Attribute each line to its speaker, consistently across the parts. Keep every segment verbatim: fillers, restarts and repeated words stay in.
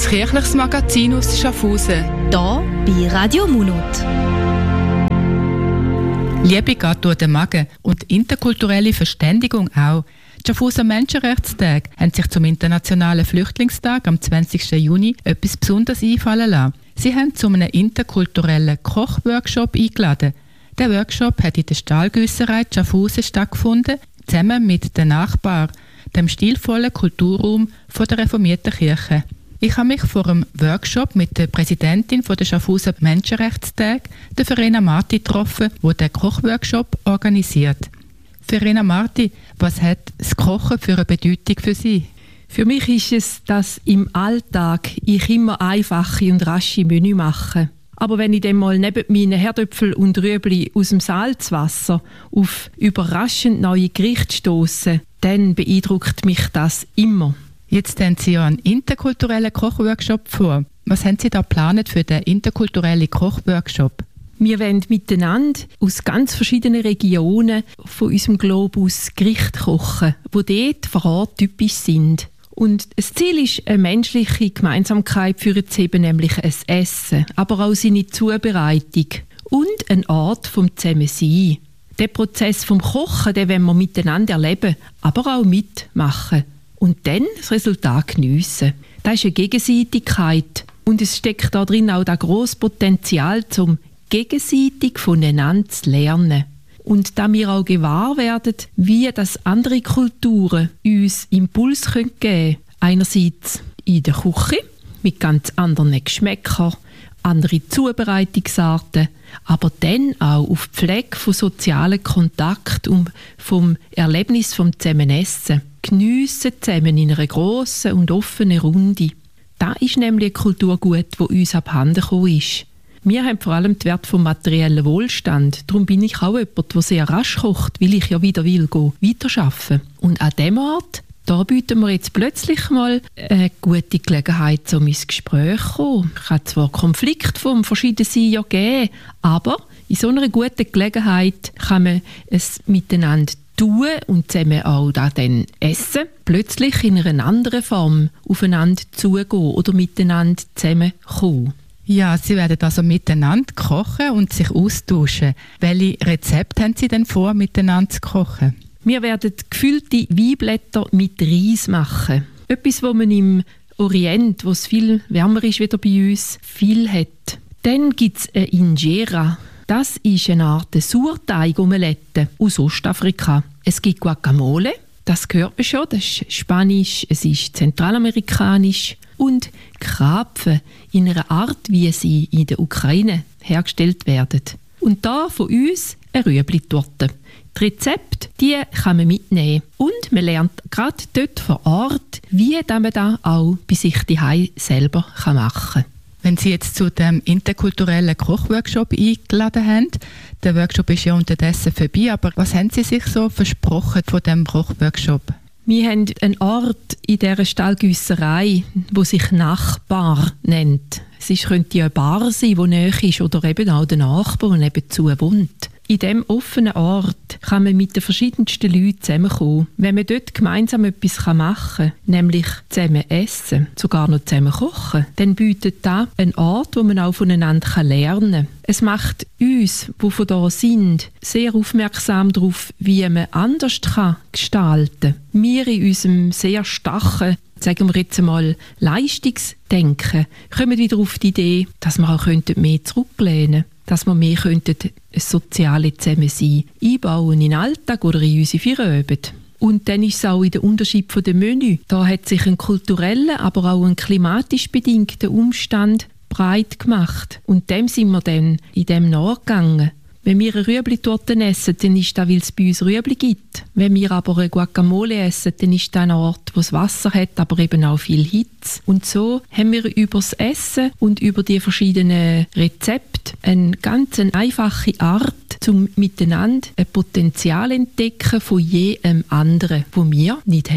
Speaker 1: das kirchliches Magazin aus Schaffhausen.
Speaker 2: Hier bei Radio Munot.
Speaker 3: Liebe geht durch den Magen und interkulturelle Verständigung auch. Die Schaffhauser Menschenrechtstage haben sich zum Internationalen Flüchtlingstag am zwanzigsten Juni etwas Besonderes einfallen lassen. Sie haben zu einem interkulturellen Kochworkshop eingeladen. Der Workshop hat in der Stahlgüsserei Schaffhausen stattgefunden, zusammen mit den Nachbarn, dem stilvollen Kulturraum von der reformierten Kirche. Ich habe mich vor dem Workshop mit der Präsidentin der Schaffhauser Menschenrechtstage, der Verena Marti, getroffen, die den Kochworkshop organisiert. Verena Marti, was hat das Kochen für eine Bedeutung für Sie?
Speaker 4: Für mich ist es, dass im Alltag ich immer einfache und rasche Menü mache. Aber wenn ich dann mal neben meinen Herdöpfel und Rüebli aus dem Salzwasser auf überraschend neue Gerichte stosse, dann beeindruckt mich das immer.
Speaker 3: Jetzt haben Sie ja einen interkulturellen Kochworkshop vor. Was haben Sie da geplant für den interkulturellen Kochworkshop?
Speaker 4: Wir wollen miteinander aus ganz verschiedenen Regionen von unserem Globus Gerichte kochen, die dort vor Ort typisch sind. Und das Ziel ist, eine menschliche Gemeinsamkeit führen zu haben, nämlich ein Essen, aber auch seine Zubereitung und ein Ort vom Zusammensein. Den Prozess vom Kochen, den wollen wir miteinander erleben, aber auch mitmachen. Und dann das Resultat geniessen. Das ist eine Gegenseitigkeit. Und es steckt da drin auch das grosse Potenzial, zum gegenseitig voneinander zu lernen. Und da wir auch gewahr werden, wie das andere Kulturen uns Impuls geben können. Einerseits in der Küche, mit ganz anderen Geschmäckern, andere Zubereitungsarten, aber dann auch auf die Pflege von sozialen Kontakt und vom Erlebnis vom Zusammenessen. Geniessen zusammen in einer grossen und offenen Runde. Das ist nämlich ein Kulturgut, das uns abhanden gekommen ist. Wir haben vor allem den Wert vom materiellen Wohlstand. Darum bin ich auch jemand, der sehr rasch kocht, weil ich ja wieder will gehen, weiterarbeiten. Und an diesem Ort, da bieten wir jetzt plötzlich mal eine gute Gelegenheit, um ins Gespräch zu kommen. Ich habe zwar Konflikte von verschiedenen Seiten ja gegeben, aber in so einer guten Gelegenheit kann man es miteinander tun und zusammen auch da dann essen, plötzlich in einer anderen Form aufeinander zugehen oder miteinander zusammenkommen.
Speaker 3: Ja, Sie werden also miteinander kochen und sich austauschen. Welche Rezepte haben Sie denn vor, miteinander zu kochen?
Speaker 4: Wir werden gefüllte Weinblätter mit Reis machen. Etwas, was man im Orient, wo es viel wärmer ist wieder bei uns, viel hat. Dann gibt es eine Injera. Das ist eine Art Sauerteig-Omelette aus Ostafrika. Es gibt Guacamole, das hört man schon, das ist Spanisch, es ist zentralamerikanisch. Und Krapfen in einer Art, wie sie in der Ukraine hergestellt werden. Und da von uns eine Rüebli-Torte. Die Rezepte, die kann man mitnehmen. Und man lernt gerade dort vor Ort, wie man das auch bei sich zu Hause selber machen kann.
Speaker 3: Wenn Sie jetzt zu dem interkulturellen Kochworkshop eingeladen haben, der Workshop ist ja unterdessen vorbei, aber was haben Sie sich so versprochen von dem Kochworkshop?
Speaker 4: Wir haben einen Ort in dieser Stahlgüsserei, der sich Nachbar nennt. Es ist, könnte ja eine Bar sein, die näher ist, oder eben auch der Nachbar, der nebenzu wohnt. In diesem offenen Ort kann man mit den verschiedensten Leuten zusammenkommen. Wenn man dort gemeinsam etwas machen kann, nämlich zusammen essen, sogar noch zusammen kochen, dann bietet das einen Ort, wo man auch voneinander lernen kann. Es macht uns, die von da sind, sehr aufmerksam darauf, wie man anders kann gestalten kann. Wir in unserem sehr starken, sagen wir jetzt einmal, Leistungsdenken, kommen wieder auf die Idee, dass wir auch mehr zurücklehnen könnten. Dass wir mehr könnten ein soziales Zusammensein einbauen in den Alltag oder in unsere Feierabend. Und dann ist es auch in der Unterschied von dem Menü. Da hat sich ein kultureller, aber auch ein klimatisch bedingter Umstand breit gemacht. Und dem sind wir dann in dem nachgegangen. Wenn wir eine Rüebli-Torte essen, dann ist das, weil es bei uns Rüebli gibt. Wenn wir aber eine Guacamole essen, dann ist das ein Ort, wo es Wasser hat, aber eben auch viel Hitze. Und so haben wir über das Essen und über die verschiedenen Rezepte eine ganz einfache Art, um miteinander ein Potenzial zu entdecken von jedem anderen, das wir nicht haben.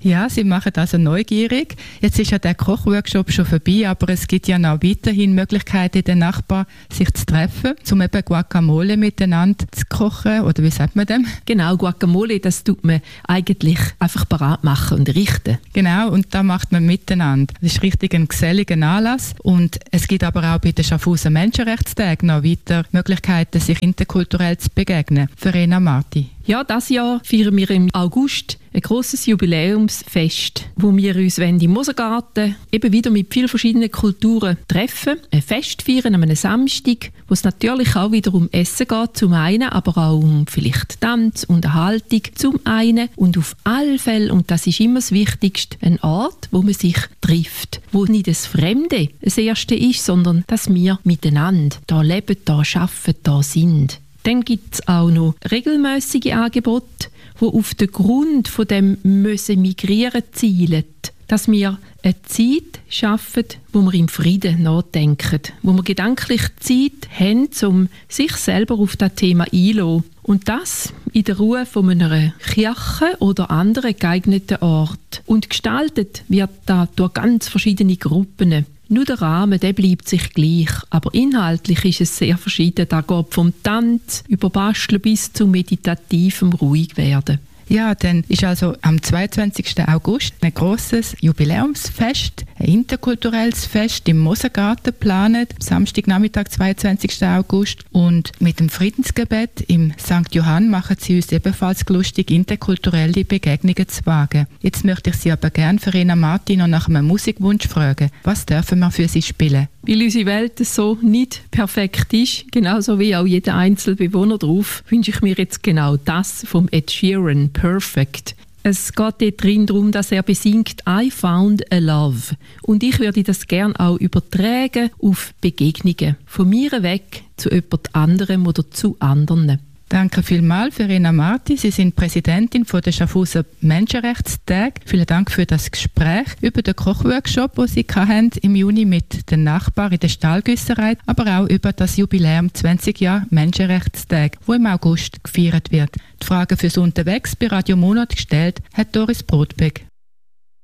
Speaker 3: Ja, sie machen also neugierig. Jetzt ist ja der Kochworkshop schon vorbei, aber es gibt ja noch weiterhin Möglichkeiten, den Nachbarn sich zu treffen, um eben Guacamole miteinander zu kochen, oder wie sagt man dem?
Speaker 4: Genau, Guacamole, das tut man eigentlich einfach parat machen und richten.
Speaker 3: Genau, und da macht man miteinander. Das ist richtig ein geselliger Anlass und es gibt aber auch bei den Schaffhauser Menschenrechtstagen noch weiter Möglichkeiten, sich interkulturell zu begegnen. Verena Marti.
Speaker 4: Ja, dieses Jahr feiern wir im August ein grosses Jubiläumsfest, wo wir uns im Mosergarten eben wieder mit vielen verschiedenen Kulturen treffen, ein Fest feiern an einem Samstag, wo es natürlich auch wieder um Essen geht, zum einen, aber auch um vielleicht Tanz, Unterhaltung, zum einen und auf alle Fälle, und das ist immer das Wichtigste, ein Ort, wo man sich trifft, wo nicht das Fremde das Erste ist, sondern dass wir miteinander da leben, da arbeiten, da sind. Dann gibt es auch noch regelmäßige Angebote, die auf den Grund von dem müssen migrieren zielen, dass wir eine Zeit schaffen, wo wir im Frieden nachdenken, wo wir gedanklich Zeit haben, um sich selber auf das Thema einzulassen. Und das in der Ruhe von einer Kirche oder anderen geeigneten Ort. Und gestaltet wird das durch ganz verschiedene Gruppen. Nur der Rahmen, der bleibt sich gleich, aber inhaltlich ist es sehr verschieden. Da geht vom Tanz über Basteln bis zu meditativem Ruhigwerden.
Speaker 3: Ja, dann ist also am zweiundzwanzigsten August ein grosses Jubiläumsfest, ein interkulturelles Fest im Mosergarten geplant, Samstagnachmittag, zweiundzwanzigsten August. Und mit dem Friedensgebet im Sankt Johann machen sie uns ebenfalls lustig, interkulturelle Begegnungen zu wagen. Jetzt möchte ich Sie aber gerne, Verena Marti, noch nach einem Musikwunsch fragen. Was dürfen wir für Sie spielen?
Speaker 4: Weil unsere Welt so nicht perfekt ist, genauso wie auch jeder einzelne Bewohner drauf, wünsche ich mir jetzt genau das vom Ed Sheeran, Perfect. Es geht dort drin darum, dass er besingt «I found a love». Und ich würde das gerne auch übertragen auf Begegnungen. Von mir weg zu jemand anderem oder zu anderen.
Speaker 3: Danke vielmals, Verena Marti. Sie sind Präsidentin von der Schaffhauser Menschenrechtstag. Vielen Dank für das Gespräch über den Kochworkshop, den Sie hatten im Juni mit den Nachbarn in der Stahlgüsserei, aber auch über das Jubiläum zwanzig Jahre Menschenrechtstag, wo im August gefeiert wird. Die Frage fürs Unterwegs bei Radio Monat gestellt hat Doris Brotbeck.